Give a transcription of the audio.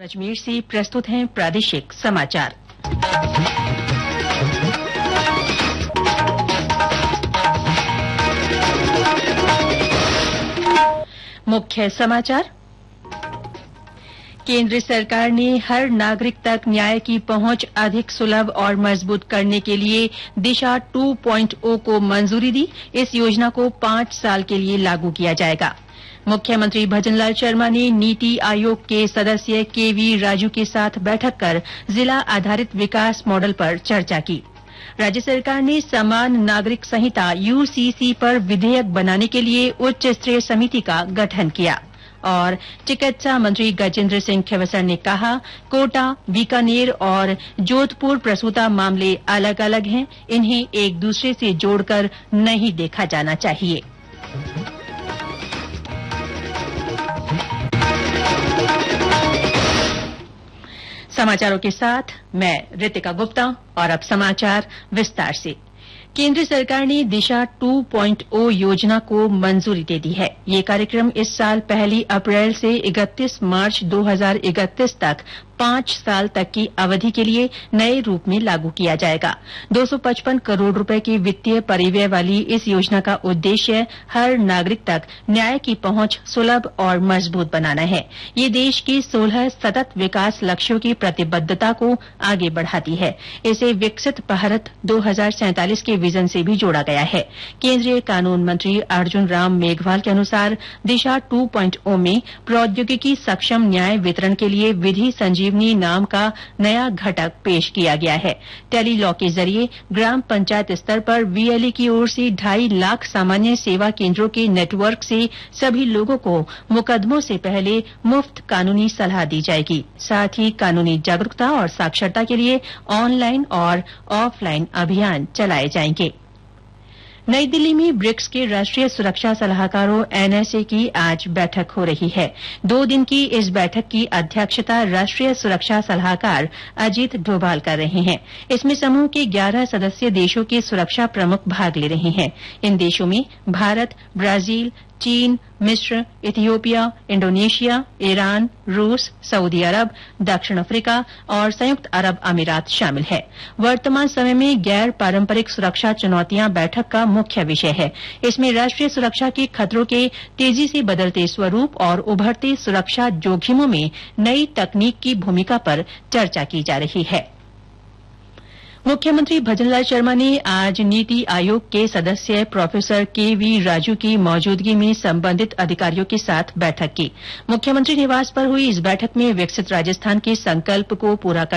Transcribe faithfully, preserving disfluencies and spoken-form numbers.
अजमेर से प्रस्तुत हैं प्रादेशिक समाचार। मुख्य समाचार। केंद्र सरकार ने हर नागरिक तक न्याय की पहुंच अधिक सुलभ और मजबूत करने के लिए दिशा टू पॉइंट ओ को मंजूरी दी। इस योजना को पांच साल के लिए लागू किया जाएगा। मुख्यमंत्री भजनलाल शर्मा ने नीति आयोग के सदस्य के वी राजू के साथ बैठक कर जिला आधारित विकास मॉडल पर चर्चा की। राज्य सरकार ने समान नागरिक संहिता यू सी सी पर विधेयक बनाने के लिए उच्च स्तरीय समिति का गठन किया। और चिकित्सा मंत्री गजेंद्र सिंह खींवसर ने कहा, कोटा, बीकानेर और जोधपुर प्रसूता मामले अलग अलग हैं, इन्हें एक दूसरे से जोड़कर नहीं देखा जाना चाहिए। समाचारों के साथ मैं रितिका गुप्ता और अब समाचार विस्तार से। केंद्र सरकार ने दिशा टू पॉइंट ओ योजना को मंजूरी दे दी है। ये कार्यक्रम इस साल पहली अप्रैल से इकतीस मार्च दो हजार इकतीस तक पांच साल तक की अवधि के लिए नए रूप में लागू किया जाएगा। दो सौ पचपन करोड़ रुपए की वित्तीय परिव्यय वाली इस योजना का उद्देश्य हर नागरिक तक न्याय की पहुंच सुलभ और मजबूत बनाना है। ये देश के सोलह सतत विकास लक्ष्यों की प्रतिबद्धता को आगे बढ़ाती है। इसे विकसित भारत दो हजार सैंतालीस के विजन से भी जोड़ा गया है। केंद्रीय कानून मंत्री अर्जुन राम मेघवाल के अनुसार दिशा टू पॉइंट ओ में प्रौद्योगिकी सक्षम न्याय वितरण के लिए विधि संजीवनी नाम का नया घटक पेश किया गया है। टेली लॉ के जरिए ग्राम पंचायत स्तर पर वी एल ई की ओर से ढाई लाख सामान्य सेवा केंद्रों के नेटवर्क से सभी लोगों को मुकदमों से पहले मुफ्त कानूनी सलाह दी जाएगी। साथ ही कानूनी जागरूकता और साक्षरता के लिए ऑनलाइन और ऑफलाइन अभियान चलाए जाएंगे। नई दिल्ली में ब्रिक्स के राष्ट्रीय सुरक्षा सलाहकारों एन एस ए की आज बैठक हो रही है। दो दिन की इस बैठक की अध्यक्षता राष्ट्रीय सुरक्षा सलाहकार अजीत डोभाल कर रहे हैं। इसमें समूह के ग्यारह सदस्य देशों के सुरक्षा प्रमुख भाग ले रहे हैं। इन देशों में भारत, ब्राजील, चीन, मिस्र, इथियोपिया, इंडोनेशिया, ईरान, रूस, सऊदी अरब, दक्षिण अफ्रीका और संयुक्त अरब अमीरात शामिल है। वर्तमान समय में गैर पारंपरिक सुरक्षा चुनौतियां बैठक का मुख्य विषय है। इसमें राष्ट्रीय सुरक्षा के खतरों के तेजी से बदलते स्वरूप और उभरते सुरक्षा जोखिमों में नई तकनीक की भूमिका पर चर्चा की जा रही है। मुख्यमंत्री भजनलाल शर्मा ने आज नीति आयोग के सदस्य प्रोफेसर के वी राजू की मौजूदगी में संबंधित अधिकारियों के साथ बैठक की। मुख्यमंत्री निवास पर हुई इस बैठक में विकसित राजस्थान के संकल्प को पूरा